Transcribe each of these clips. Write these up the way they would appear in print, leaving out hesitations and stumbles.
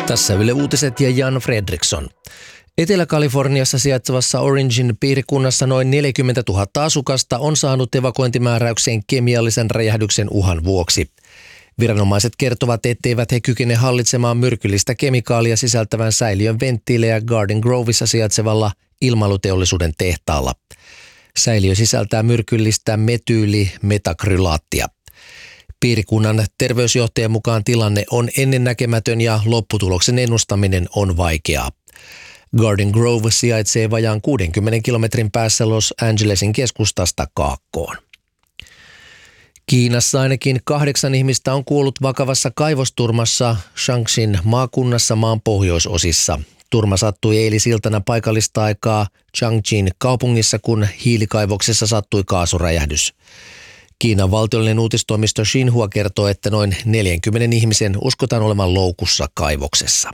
Tässä Yle Uutiset ja Jan Fredriksson. Etelä-Kaliforniassa sijaitsevassa Orangen piirikunnassa noin 40 000 asukasta on saanut evakuointimääräyksen kemiallisen räjähdyksen uhan vuoksi. Viranomaiset kertovat, etteivät he kykene hallitsemaan myrkyllistä kemikaalia sisältävän säiliön venttiilejä Garden Grovessa sijaitsevalla ilmailuteollisuuden tehtaalla. Säiliö sisältää myrkyllistä metyylimetakrylaattia. Piirikunnan terveysjohtajan mukaan tilanne on ennennäkemätön ja lopputuloksen ennustaminen on vaikeaa. Garden Grove sijaitsee vajaan 60 kilometrin päässä Los Angelesin keskustasta kaakkoon. Kiinassa ainakin 8 ihmistä on kuollut vakavassa kaivosturmassa Shaanxin maakunnassa maan pohjoisosissa. Turma sattui eilisiltana paikallista aikaa Changchun kaupungissa, kun hiilikaivoksessa sattui kaasuräjähdys. Kiinan valtiollinen uutistoimisto Xinhua kertoo, että noin 40 ihmisen uskotaan olevan loukussa kaivoksessa.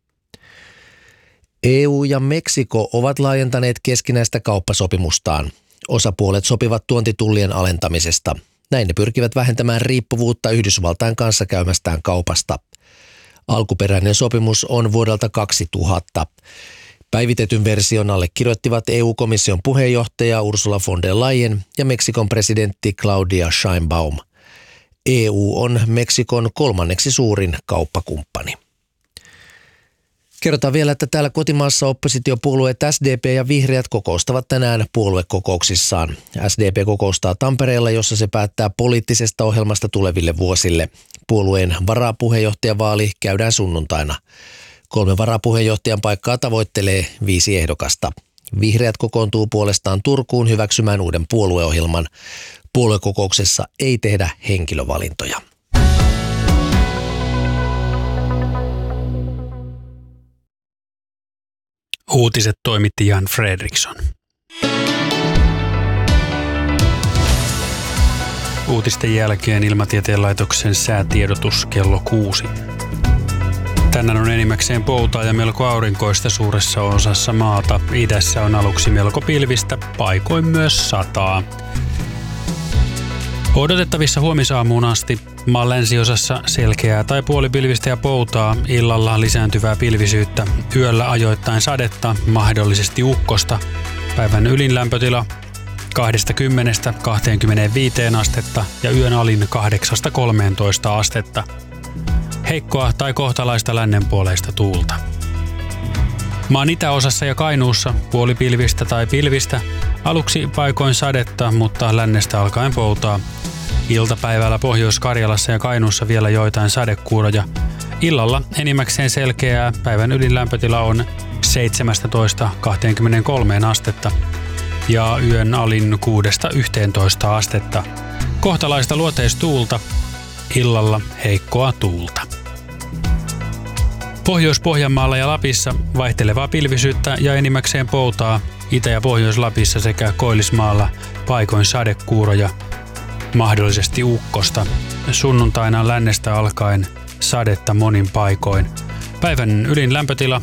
EU ja Meksiko ovat laajentaneet keskinäistä kauppasopimustaan. Osapuolet sopivat tuontitullien alentamisesta. Näin ne pyrkivät vähentämään riippuvuutta Yhdysvaltain kanssa käymästään kaupasta. Alkuperäinen sopimus on vuodelta 2000. Päivitetyn version allekirjoittivat EU-komission puheenjohtaja Ursula von der Leyen ja Meksikon presidentti Claudia Sheinbaum. EU on Meksikon 3. suurin kauppakumppani. Kerrotaan vielä, että täällä kotimaassa oppositiopuolueet SDP ja Vihreät kokoustavat tänään puoluekokouksissaan. SDP kokoustaa Tampereella, jossa se päättää poliittisesta ohjelmasta tuleville vuosille. Puolueen varapuheenjohtajavaali käydään sunnuntaina. 3 varapuheenjohtajan paikkaa tavoittelee 5 ehdokasta. Vihreät kokoontuu puolestaan Turkuun hyväksymään uuden puolueohjelman. Puoluekokouksessa ei tehdä henkilövalintoja. Uutiset toimitti Jan Fredriksson. Uutisten jälkeen Ilmatieteen laitoksen säätiedotus kello 6. Tänään on enimmäkseen poutaa ja melko aurinkoista suuressa osassa maata. Idässä on aluksi melko pilvistä, paikoin myös sataa. Odotettavissa huomisaamuun asti maan länsiosassa selkeää tai puolipilvistä ja poutaa, illalla lisääntyvää pilvisyyttä, yöllä ajoittain sadetta, mahdollisesti ukkosta. Päivän ylin lämpötila 20–25 astetta ja yön alin 8–13 astetta. Heikkoa tai kohtalaista lännenpuoleista tuulta. Maan itäosassa ja Kainuussa puolipilvistä tai pilvistä, aluksi paikoin sadetta, mutta lännestä alkaen poutaa. Iltapäivällä Pohjois-Karjalassa ja Kainuussa vielä joitain sadekuuroja. Illalla enimmäkseen selkeää, päivän ylin lämpötila on 17–23 astetta ja yön alin 6–11 astetta. Kohtalaista luoteistuulta, illalla heikkoa tuulta. Pohjois-Pohjanmaalla ja Lapissa vaihtelevaa pilvisyyttä ja enimmäkseen poutaa, Itä- ja Pohjois-Lapissa sekä Koillismaalla paikoin sadekuuroja, mahdollisesti ukkosta. Sunnuntaina lännestä alkaen sadetta monin paikoin. Päivän ylin lämpötila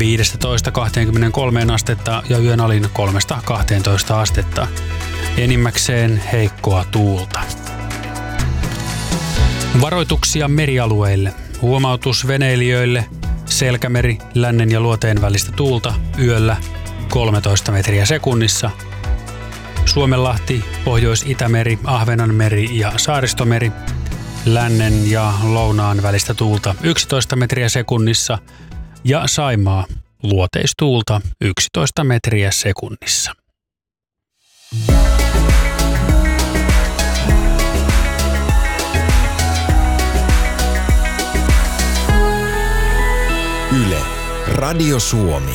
15–23 astetta ja yön alin 3–12 astetta. Enimmäkseen heikkoa tuulta. Varoituksia merialueille. Huomautus veneilijöille. Selkämeri, lännen ja luoteen välistä tuulta yöllä 13 metriä sekunnissa. Suomenlahti, Pohjois-Itämeri, Ahvenanmeri ja Saaristomeri. Lännen ja lounaan välistä tuulta 11 metriä sekunnissa. Ja Saimaa, luoteistuulta 11 metriä sekunnissa. Yle, Radio Suomi.